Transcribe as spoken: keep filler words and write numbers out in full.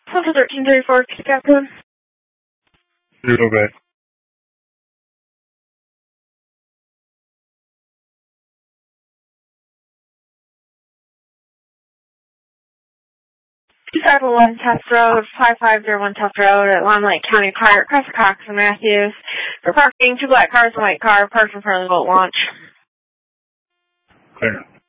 Central thirteen thirty-four, Captain. Dude, obey. two five one Tufts Road, five five zero one Tufts Road at Lime Lake County Fire, across Cox and Matthews. For parking, two black cars and a white car parked in front of the boat launch. Clear.